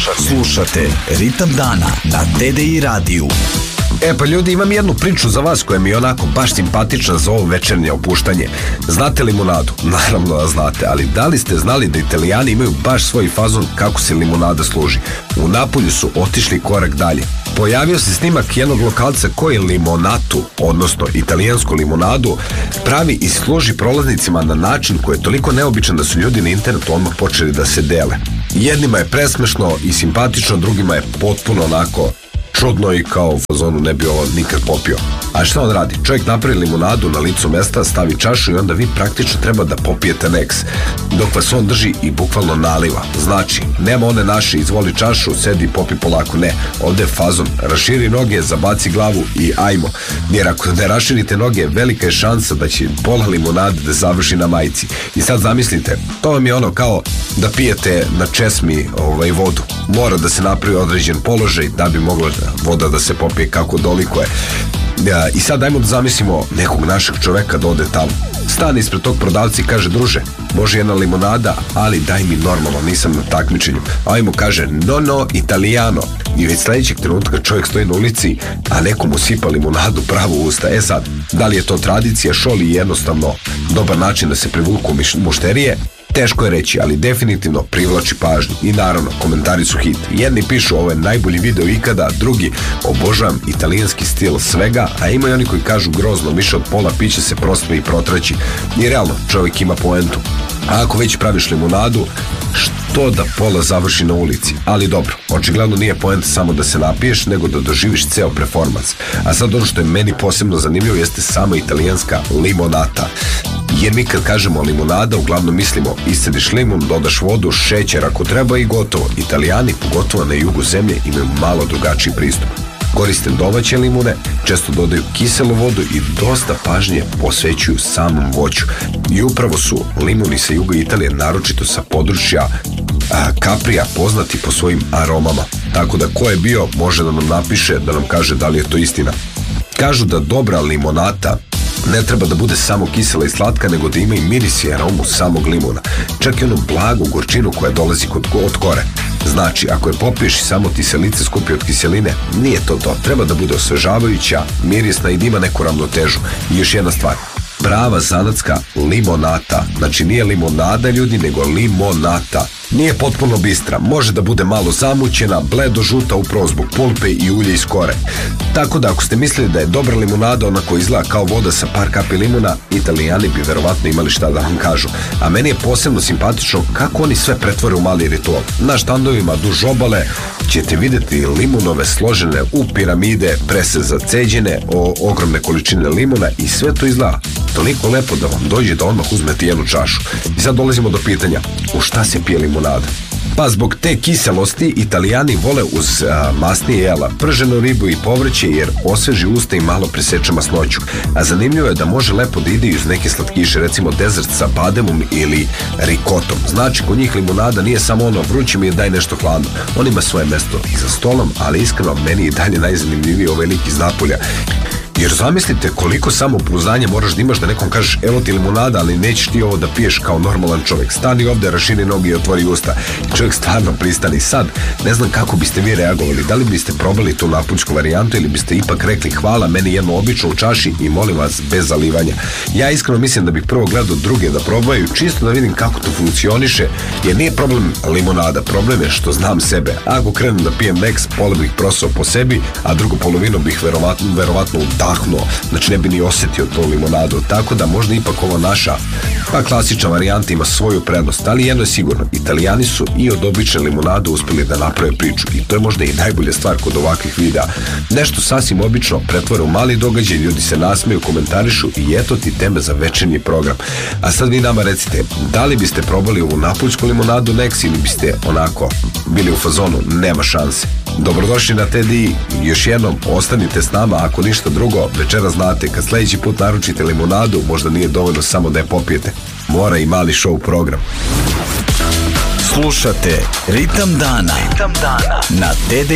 Slušate Ritam dana na TDI radiju. Pa ljudi, imam jednu priču za vas koja mi je onako baš simpatična za ovo večernje opuštanje. Znate limunadu? Naravno da znate, ali da li ste znali da Italijani imaju baš svoj fazon kako se limunada služi? U Napolju su otišli korak dalje. Pojavio se snimak jednog lokalca koji limonatu, odnosno italijansku limonadu, pravi i služi prolaznicima na način koji je toliko neobičan da su ljudi na internetu odmah počeli da se dele. Jednima je presmešno i simpatično, drugima je potpuno onako čudno i kao u fazonu ne bi ovo nikad popio. A šta on radi? Čovjek napravi limunadu na licu mesta, stavi čašu i onda vi praktično treba da popijete neks, dok vas on drži i bukvalno naliva. Znači, nema one naše izvoli čašu, sedi i popi polako, ne. Ovdje je fazon, raširi noge, zabaci glavu i ajmo. Jer ako ne raširite noge, velika je šansa da će pola limunade da završi na majici. I sad zamislite, to vam je ono kao da pijete na česmi vodu. Mora da se napravi određen položaj da bi mogla voda da se popije kako dolikuje. I sad dajmo da zamislimo nekog našeg čoveka da ode tamo. Stane ispred tog prodavca i kaže: druže, može jedna limonada, ali daj mi normalno, nisam na takmičenju. A ovaj mu kaže: no, Italijano. I već sljedećeg trenutka čovjek stoji na ulici, a neko mu sipa limonadu pravo u usta. Sad, da li je to tradicija, šoli, jednostavno dobar način da se privuku mušterije? Teško je reći, ali definitivno privlači pažnju. I naravno, komentari su hit. Jedni pišu: ovo je najbolji video ikada, drugi: obožavam italijanski stil svega, a ima i oni koji kažu: grozno, više od pola pića se prospe i protraći. I realno, čovjek ima poentu. A ako već praviš limunadu, što da pola završi na ulici? Ali dobro, očigledno nije poenta samo da se napiješ, nego da doživiš ceo performans. A sad ono što je meni posebno zanimljivo jeste sama italijanska limonata. Jer mi kad kažemo limonada, uglavnom mislimo: iscediš limun, dodaš vodu, šećer ako treba i gotovo. Italijani, pogotovo na jugu zemlje, imaju malo drugačiji pristup. Koriste domaće limune, često dodaju kiselu vodu i dosta pažnje posvećuju samom voću. I upravo su limuni sa juga Italije, naročito sa područja Kaprija, poznati po svojim aromama. Tako da ko je bio može da nam napiše, da nam kaže da li je to istina. Kažu da dobra limonata ne treba da bude samo kisela i slatka, nego da ima i miris i aromu samog limuna. Čak i onu blagu gorčinu koja dolazi od kore. Znači, ako je popiješ i samo ti se lice skupi od kiseline, nije to to. Treba da bude osvežavajuća, mirisna i da ima neku ravnotežu. I još jedna stvar, prava zanatska limonata. Znači, nije limonada, ljudi, nego limonata. Nije potpuno bistra, može da bude malo zamućena, bledo žuta upravo zbog pulpe i ulja iz kore. Tako da ako ste mislili da je dobra limunada ona koja izgleda kao voda sa par kapi limuna, Italijani bi verovatno imali šta da vam kažu. A meni je posebno simpatično kako oni sve pretvore u mali ritual. Na štandovima duž obale ćete vidjeti limunove složene u piramide, prese zaceđene, ogromne količine limuna i sve to izgleda toliko lepo da vam dođe da odmah uzmete jednu čašu. I sad dolazimo do pitanja: u šta se pije limunada? Pa zbog te kiselosti Italijani vole uz masnije jela, prženu ribu i povrće, jer osveži usta i malo preseče masnoću. A zanimljivo je da može lepo da ide uz neke slatkiše, recimo dezert sa bademom ili rikotom. Znači, kod njih limunada nije samo ono vruće mi je daj nešto hladno. On ima svoje mesto i za stolom, ali iskreno meni je dalje najzanimljiviji ovaj lik iz Napolja. Jer zamislite koliko samopouzdanja moraš da imaš da nekom kažeš: evo ti limunada, ali nećeš ti ovo da piješ kao normalan čovjek. Stani ovdje, raširi noge i otvori usta. Čovjek stvarno pristani. Sad, ne znam kako biste vi reagovali. Da li biste probali tu napuljsku varijantu ili biste ipak rekli: hvala, meni jedno obično u čaši i molim vas bez zalivanja. Ja iskreno mislim da bih prvo gledao druge da probaju, čisto da vidim kako to funkcioniše, jer nije problem limonada, problem je što znam sebe. Ako krenem da pijem neks, pola bih prosao po sebi, a drugu polovinu bih verovatno udahnuo, znači ne bi ni osjetio to limonadu. Tako da možda ipak ovo naša klasična varijanta ima svoju prednost, ali jedno je sigurno, Italijani su i od obične limonade uspjeli da naprave priču i to je možda i najbolja stvar kod ovakvih videa. Nešto sasvim obično pretvore u mali događaj, ljudi se nasmeju, komentarišu i eto ti teme za večernji program. A sad vi nama recite, da li biste probali ovu napuljsku limonadu Nex ili biste onako bili u fazonu nema šanse? Dobrodošli na TDI, još jednom ostanite s nama, ako ništa drugo, večera znate, kad sljedeći put naručite limonadu, možda nije dovoljno samo da je popijete, mora i mali show program. Slušate Ritam dana na TDI.